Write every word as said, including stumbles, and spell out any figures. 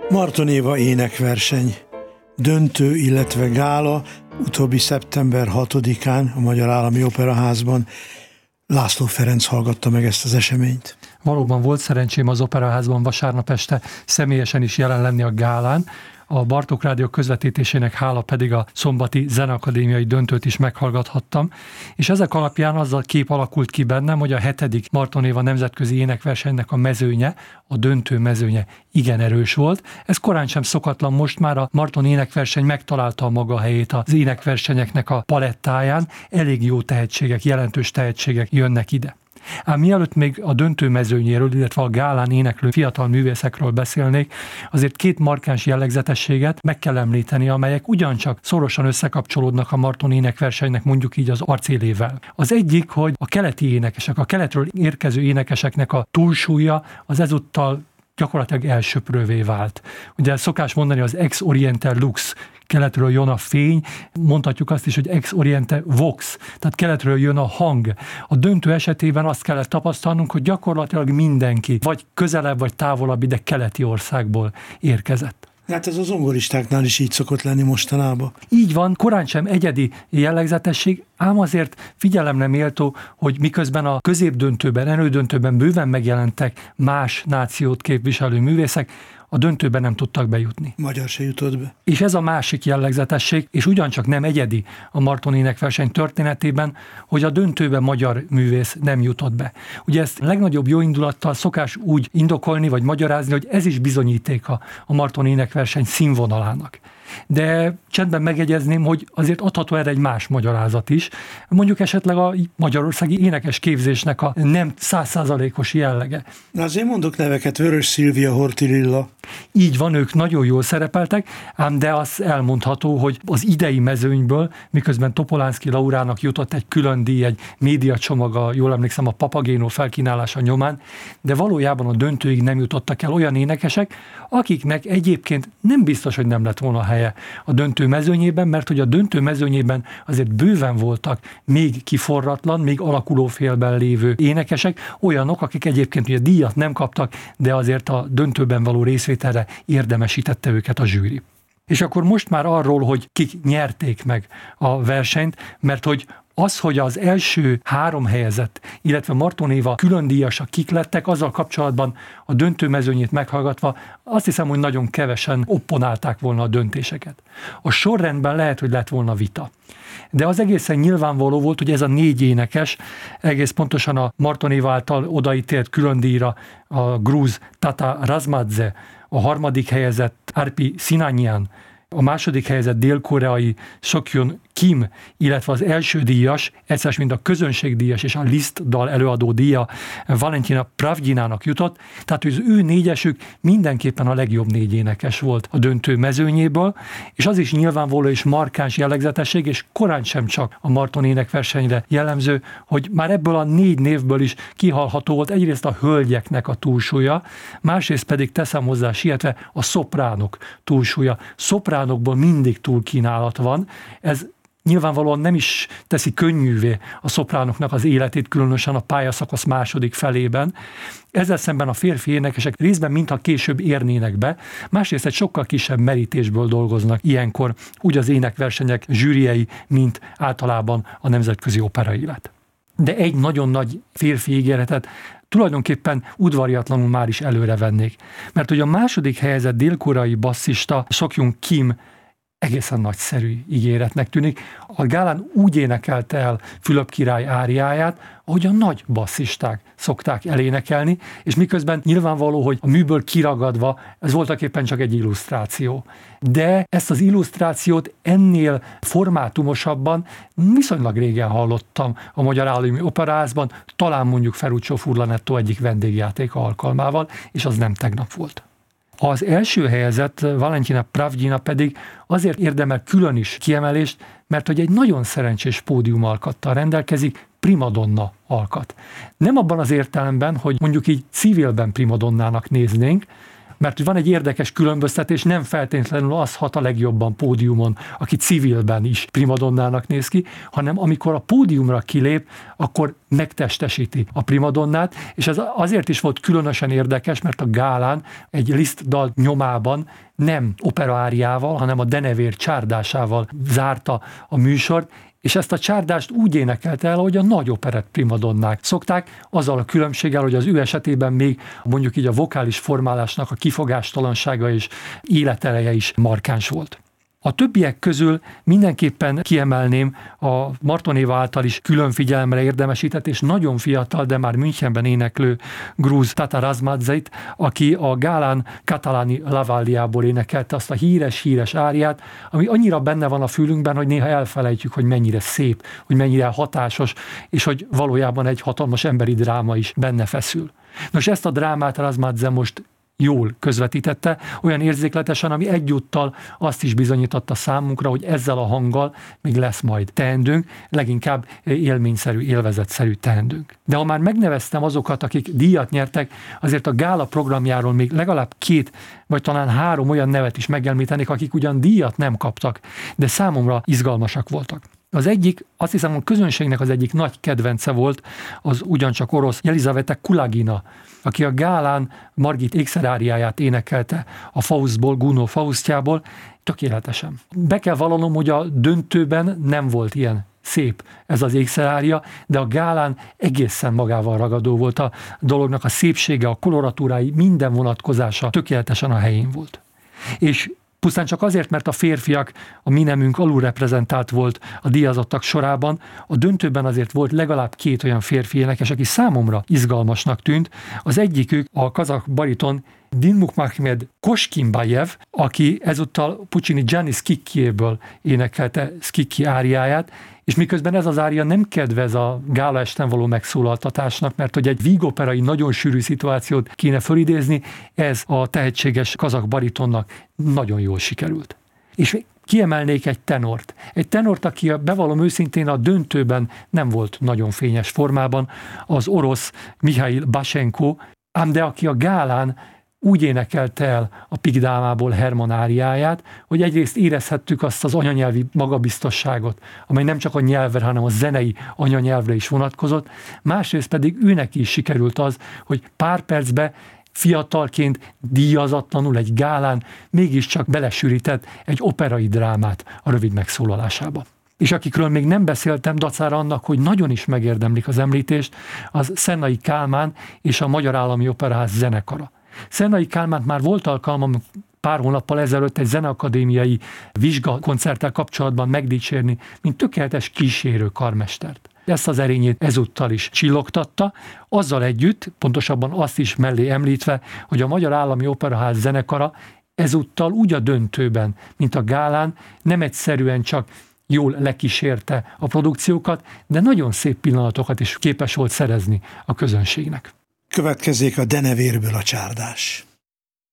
Marton Éva énekverseny, döntő, illetve gála, utóbbi szeptember hatodikán a Magyar Állami Operaházban. László Ferenc hallgatta meg ezt az eseményt. Valóban volt szerencsém az Operaházban vasárnap este személyesen is jelen lenni a gálán. A Bartók Rádió közvetítésének hála pedig a szombati zeneakadémiai döntőt is meghallgathattam, és ezek alapján az a kép alakult ki bennem, hogy a hetedik Marton Éva nemzetközi énekversenynek a mezőnye, a döntő mezőnye igen erős volt. Ez korán sem szokatlan, most már a Marton énekverseny megtalálta a maga helyét az énekversenyeknek a palettáján, elég jó tehetségek, jelentős tehetségek jönnek ide. Ám mielőtt még a döntő mezőnyéről, illetve a gálán éneklő fiatal művészekről beszélnék, azért két markáns jellegzetességet meg kell említeni, amelyek ugyancsak szorosan összekapcsolódnak a Marton énekversenynek mondjuk így az arcélével. Az egyik, hogy a keleti énekesek, a keletről érkező énekeseknek a túlsúlya az ezúttal gyakorlatilag elsöprővé vált. Ugye szokás mondani az ex oriente lux, keletről jön a fény, mondhatjuk azt is, hogy ex oriente vox, tehát keletről jön a hang. A döntő esetében azt kellett tapasztalnunk, hogy gyakorlatilag mindenki, vagy közelebb, vagy távolabb ide keleti országból érkezett. Hát ez az zongoristáknál is így szokott lenni mostanában. Így van, korán sem egyedi jellegzetesség, ám azért figyelemre méltó, hogy miközben a középdöntőben, elődöntőben bőven megjelentek más nációt képviselő művészek, a döntőben nem tudtak bejutni. Magyar se jutott be. És ez a másik jellegzetesség, és ugyancsak nem egyedi a Marton énekverseny történetében, hogy a döntőben magyar művész nem jutott be. Ugye ezt legnagyobb jóindulattal szokás úgy indokolni, vagy magyarázni, hogy ez is bizonyítéka a Marton énekverseny színvonalának. De csendben megjegyezném, hogy azért adható erre egy más magyarázat is. Mondjuk esetleg a magyarországi énekes képzésnek a nem százszázalékos jellege. Na azért mondok neveket, Vörös Szilvia, Horthy Lilla. Így van, ők nagyon jól szerepeltek, ám de az elmondható, hogy az idei mezőnyből, miközben Topolánszky Laurának jutott egy külön díj, egy médiacsomaga, jól emlékszem, a Papagéno felkínálása nyomán, de valójában a döntőig nem jutottak el olyan énekesek, akiknek egyébként nem biztos, hogy nem lett volna helye a döntő mezőnyében, mert hogy a döntő mezőnyében azért bőven voltak még kiforratlan, még alakuló félben lévő énekesek, olyanok, akik egyébként ugye díjat nem kaptak, de azért a döntőben való részvételre érdemesítette őket a zsűri. És akkor most már arról, hogy kik nyerték meg a versenyt, mert hogy az, hogy az első három helyezett, illetve Marton Éva külön díjasok kik lettek, azzal kapcsolatban a döntő mezőnyét meghallgatva azt hiszem, hogy nagyon kevesen opponálták volna a döntéseket. A sorrendben lehet, hogy lett volna vita. De az egészen nyilvánvaló volt, hogy ez a négy énekes, egész pontosan a Marton Éva által odaítélt külön díjra a grúz Tata Razmadze, a harmadik helyezett Arpi Sinanyan, a második helyezett dél-koreai Seokhyun Kim, illetve az első díjas, egyszer mind a közönségdíjas és a Liszt dal előadó díja Valentina Pravdjinának jutott, tehát az ő négyesük mindenképpen a legjobb négy énekes volt a döntő mezőnyéből, és az is nyilvánvaló és markáns jellegzetesség, és korán sem csak a Marton énekversenyre jellemző, hogy már ebből a négy névből is kihalható volt egyrészt a hölgyeknek a túlsúlya, másrészt pedig teszem hozzá sietve a szopránok túlsúlya. Szopránokból mindig túlkínálat van, ez nyilvánvalóan nem is teszi könnyűvé a szopránoknak az életét, különösen a pályaszakasz második felében. Ezzel szemben a férfi énekesek részben mintha később érnének be, másrészt egy sokkal kisebb merítésből dolgoznak ilyenkor úgy az énekversenyek zsűriei, mint általában a nemzetközi opera élet. De egy nagyon nagy férfi ígéretet tulajdonképpen udvariatlanul már is előre vennék. Mert hogy a második helyezett dél-koreai basszista Seokhyun Kim egészen nagyszerű ígéretnek tűnik. A gálán úgy énekelte el Fülöp király áriáját, ahogy a nagy basszisták szokták elénekelni, és miközben nyilvánvaló, hogy a műből kiragadva ez voltaképpen csak egy illusztráció. De ezt az illusztrációt ennél formátumosabban viszonylag régen hallottam a Magyar Állami Operaházban, talán mondjuk Ferruccio Furlanetto egyik vendégjátéka alkalmával, és az nem tegnap volt. Az első helyezett Valentina Pravdjina pedig azért érdemel külön is kiemelést, mert hogy egy nagyon szerencsés pódium alkattal rendelkezik, primadonna alkat. Nem abban az értelemben, hogy mondjuk így civilben primadonnának néznénk, Mert van egy érdekes különböztetés, nem feltétlenül az hat a legjobban pódiumon, aki civilben is primadonnának néz ki, hanem amikor a pódiumra kilép, akkor megtestesíti a primadonnát, és ez azért is volt különösen érdekes, mert a gálán egy Liszt dal nyomában nem operaáriával, hanem a denevér csárdásával zárta a műsort, és ezt a csárdást úgy énekelte el, hogy a nagy operett primadonnák szokták, azzal a különbséggel, hogy az ő esetében még mondjuk így a vokális formálásnak a kifogástalansága és életereje is markáns volt. A többiek közül mindenképpen kiemelném a Marton Éva által is külön figyelemre érdemesített, és nagyon fiatal, de már Münchenben éneklő grúz Tata Razmadzeit, aki a gálán Catalani Lavalliából énekelte azt a híres-híres áriát, ami annyira benne van a fülünkben, hogy néha elfelejtjük, hogy mennyire szép, hogy mennyire hatásos, és hogy valójában egy hatalmas emberi dráma is benne feszül. Nos, ezt a drámát Razmadze most jól közvetítette, olyan érzékletesen, ami egyúttal azt is bizonyította számunkra, hogy ezzel a hanggal még lesz majd teendőnk, leginkább élményszerű, élvezetszerű teendőnk. De ha már megneveztem azokat, akik díjat nyertek, azért a gála programjáról még legalább két, vagy talán három olyan nevet is megemlítenék, akik ugyan díjat nem kaptak, de számomra izgalmasak voltak. Az egyik, azt hiszem, a közönségnek az egyik nagy kedvence volt, az ugyancsak orosz Jelizaveta Kulagina, aki a gálán Margit ékszeráriáját énekelte a Faustból, Gounod Faustjából, tökéletesen. Be kell vallanom, hogy a döntőben nem volt ilyen szép ez az ékszerária, de a gálán egészen magával ragadó volt a dolognak a szépsége, a koloratúrái, minden vonatkozása tökéletesen a helyén volt. És pusztán csak azért, mert a férfiak, a mi nemünk alulreprezentált volt a díjazottak sorában, a döntőben azért volt legalább két olyan férfi énekes, aki számomra izgalmasnak tűnt. Az egyikük a kazakh bariton Dinmukmahmed Koskimbajev, aki ezúttal Puccini Gianni Schicchiéből énekelte Schicchi áriáját, és miközben ez az ária nem kedvez a gálaesten való megszólaltatásnak, mert hogy egy vígoperai nagyon sűrű szituációt kéne fölidézni, ez a tehetséges kazakh baritonnak nagyon jól sikerült. És kiemelnék egy tenort. Egy tenort, aki, bevallom őszintén, a döntőben nem volt nagyon fényes formában, az orosz Mihail Basenko, ám de aki a gálán úgy énekelte el a Pigdámából Hermann áriáját, hogy egyrészt érezhettük azt az anyanyelvi magabiztosságot, amely nem csak a nyelvre, hanem a zenei anyanyelvre is vonatkozott, másrészt pedig őnek is sikerült az, hogy pár percbe fiatalként, díjazatlanul egy gálán mégiscsak belesűrített egy operai drámát a rövid megszólalásába. És akikről még nem beszéltem, dacára annak, hogy nagyon is megérdemlik az említést, az Szennai Kálmán és a Magyar Állami Operaház zenekara. Szennai Kálmánt már volt alkalmam pár hónappal ezelőtt egy zeneakadémiai vizsgakoncerttel kapcsolatban megdicsérni, mint tökéletes kísérő karmestert. Ezt az erényét ezúttal is csillogtatta, azzal együtt, pontosabban azt is mellé említve, hogy a Magyar Állami Operaház zenekara ezúttal úgy a döntőben, mint a gálán, nem egyszerűen csak jól lekísérte a produkciókat, de nagyon szép pillanatokat is képes volt szerezni a közönségnek. Következzék a denevérből a csárdás.